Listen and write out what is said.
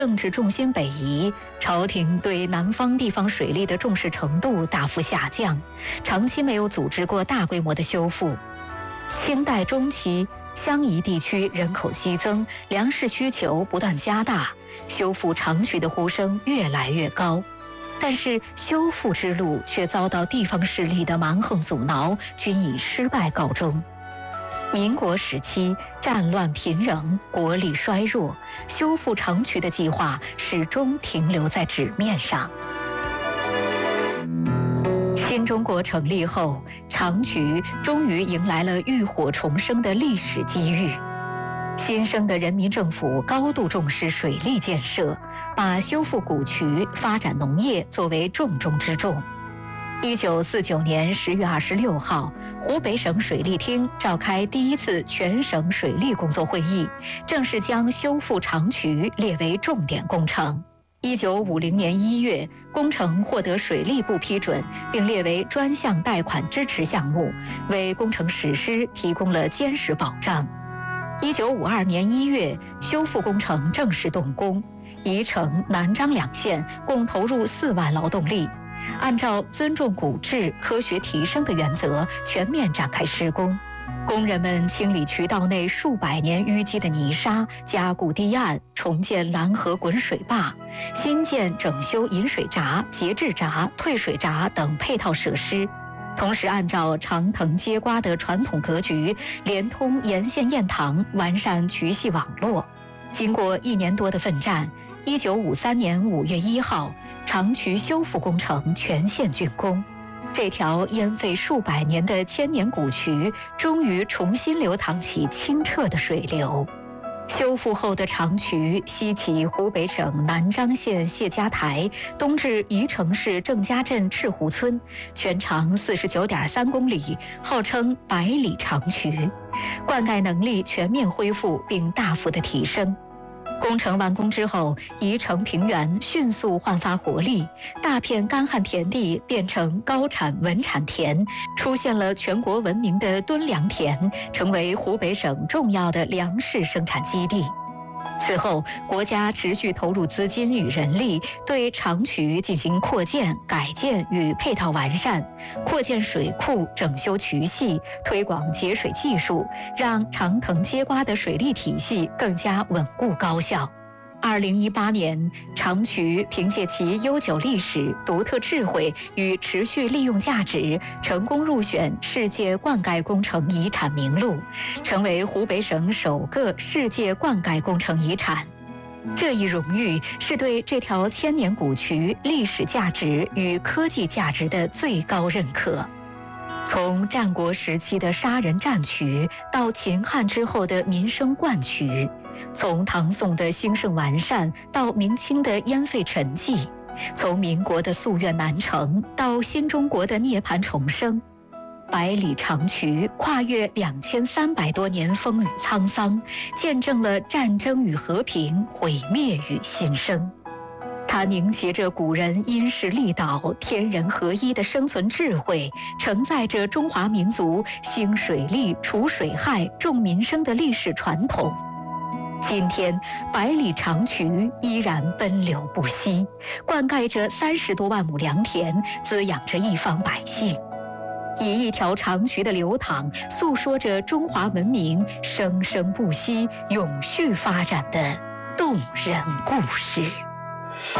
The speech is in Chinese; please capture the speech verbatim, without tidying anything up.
政治重心北移，朝廷对南方地方水利的重视程度大幅下降，长期没有组织过大规模的修复。清代中期，湘宜地区人口激增，粮食需求不断加大，修复长渠的呼声越来越高。但是修复之路却遭到地方势力的蛮横阻挠，均以失败告终。民国时期，战乱频仍，国力衰弱，修复长渠的计划始终停留在纸面上。新中国成立后，长渠终于迎来了浴火重生的历史机遇。新生的人民政府高度重视水利建设，把修复古渠、发展农业作为重中之重。一九四九年十月二十六号，湖北省水利厅召开第一次全省水利工作会议，正式将修复长渠列为重点工程。一九五零年一月，工程获得水利部批准，并列为专项贷款支持项目，为工程实施提供了坚实保障。一九五二年一月，修复工程正式动工，宜城、南漳两县共投入四万劳动力。按照尊重古质、科学提升的原则，全面展开施工。工人们清理渠道内数百年淤积的泥沙，加固堤岸，重建拦河滚水坝，新建整修引水闸、节制闸、退水闸等配套设施。同时，按照长藤接瓜的传统格局，连通沿线堰塘，完善渠系网络。经过一年多的奋战，一九五三年五月一号，长渠修复工程全线竣工。这条淹废数百年的千年古渠，终于重新流淌起清澈的水流。修复后的长渠西起湖北省南漳县谢家台，东至宜城市郑家镇赤湖村，全长四十九点三公里，号称百里长渠，灌溉能力全面恢复并大幅的提升。工程完工之后，宜城平原迅速焕发活力，大片干旱田地变成高产稳产田，出现了全国闻名的敦良田，成为湖北省重要的粮食生产基地。此后，国家持续投入资金与人力，对长渠进行扩建、改建与配套完善，扩建水库、整修渠系，推广节水技术，让长藤接瓜的水利体系更加稳固高效。二零一八年，长渠凭借其悠久历史、独特智慧与持续利用价值，成功入选世界灌溉工程遗产名录，成为湖北省首个世界灌溉工程遗产。这一荣誉是对这条千年古渠历史价值与科技价值的最高认可。从战国时期的杀人战渠，到秦汉之后的民生灌渠，从唐宋的兴盛完善到明清的淹废沉寂，从民国的夙愿难成到新中国的涅槃重生，百里长渠跨越两千三百多年风雨沧桑，见证了战争与和平、毁灭与新生。它凝结着古人因势利导、天人合一的生存智慧，承载着中华民族兴水利、除水害、重民生的历史传统。今天，百里长渠依然奔流不息，灌溉着三十多万亩良田，滋养着一方百姓。以一条长渠的流淌，诉说着中华文明生生不息、永续发展的动人故事。